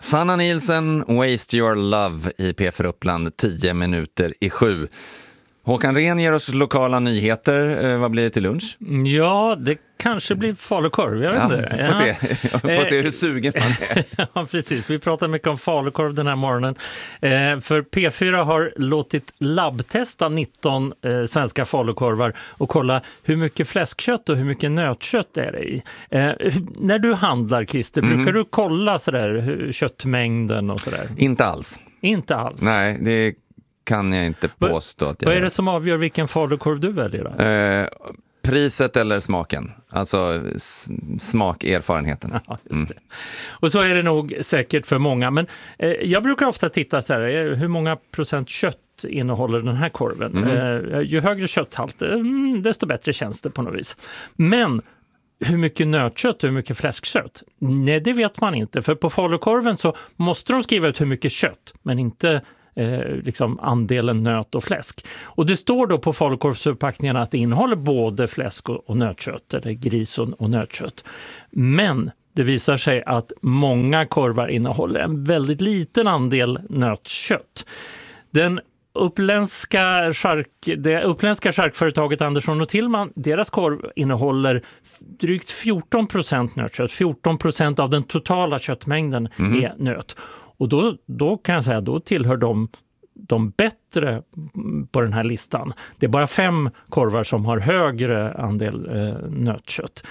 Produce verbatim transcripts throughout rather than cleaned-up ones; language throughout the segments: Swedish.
Sanna Nielsen, Waste Your Love i P fyra Uppland, tio minuter i sju. Håkan Rehn ger oss lokala nyheter. Eh, vad blir det till lunch? Ja, det kanske blir falukorv, jag vet Ja, inte. får se. Får se hur sugen man är. Ja, precis. Vi pratar mycket om falukorv den här morgonen. Eh, för P fyra har låtit labbtesta nitton eh, svenska falukorvar och kolla hur mycket fläskkött och hur mycket nötkött är det i. Eh, hur, när du handlar, Christer, mm. brukar du kolla sådär, hur, köttmängden och sådär? Inte alls. Inte alls? Nej, det kan jag inte påstå att jag Vad är gör. det som avgör vilken falukorv du väljer då? Eh, priset eller smaken. Alltså s- smakerfarenheten. Ja, just det. Mm. Och så är det nog säkert för många. Men eh, jag brukar ofta titta så här, hur många procent kött innehåller den här korven? Mm. Eh, ju högre kötthalt, eh, desto bättre känns det på något vis. Men hur mycket nötkött och hur mycket fläskkött? Nej, det vet man inte. För på falukorven så måste de skriva ut hur mycket kött, men inte Eh, liksom andelen nöt och fläsk. Och det står då på falukorvsförpackningarna att det innehåller både fläsk och, och nötkött, eller gris och, och nötkött. Men det visar sig att många korvar innehåller en väldigt liten andel nötkött. Den uppländska chark, det uppländska charkföretaget Andersson och Tillman, deras korv innehåller drygt fjorton procent nötkött. fjorton procent av den totala köttmängden mm. är nöt. Och då, då kan jag säga, då tillhör de, de bättre på den här listan. Det är bara fem korvar som har högre andel eh, nötkött.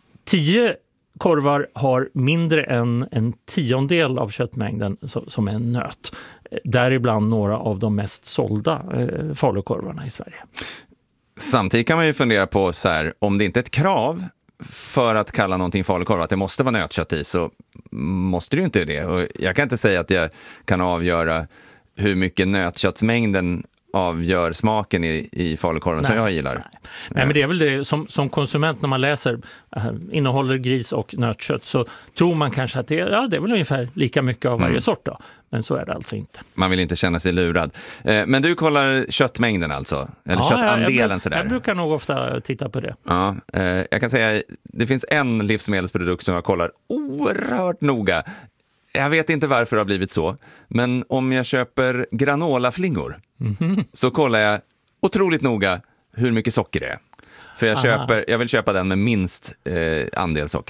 Tio korvar har mindre än en tiondel av köttmängden som, som är nöt. Däribland några av de mest sålda eh, falukorvarna i Sverige. Samtidigt kan man ju fundera på så här, om det inte är ett krav för att kalla någonting falukorv att det måste vara nötkött i, så måste det ju inte det. Och jag kan inte säga att jag kan avgöra hur mycket nötköttsmängden avgör smaken i, i falukorven som jag gillar. Nej. nej, men det är väl det som, som konsument när man läser äh, innehåller gris och nötkött, så tror man kanske att det, ja, det är väl ungefär lika mycket av varje mm. sort då. Men så är det alltså inte. Man vill inte känna sig lurad. Eh, men du kollar köttmängden alltså? Eller ja, köttandelen jag, jag, sådär? Jag brukar nog ofta titta på det. Ja, eh, jag kan säga, det finns en livsmedelsprodukt som jag kollar oerhört noga. Jag vet inte varför det har blivit så, men om jag köper granolaflingor mm-hmm. så kollar jag otroligt noga hur mycket socker det är. För jag, köper, jag vill köpa den med minst eh, andel socker.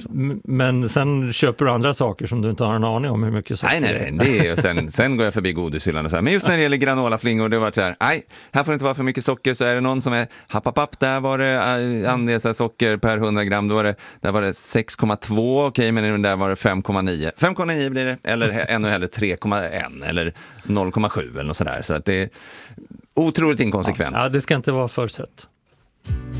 Men sen köper du andra saker som du inte har en aning om hur mycket socker nej, nej, nej, det är. Och sen, sen går jag förbi godishyllan och så här. Men just när det gäller granolaflingor, det var så här, nej, här får det inte vara för mycket socker. Så är det någon som är, happ, där var det andel socker per hundra gram, då var det, där var det sex komma två, okej, men där var det fem komma nio. fem komma nio blir det, eller ännu hellre tre komma ett eller noll komma sju eller något sådär. Så att det är otroligt inkonsekvent. Ja, det ska inte vara för sött.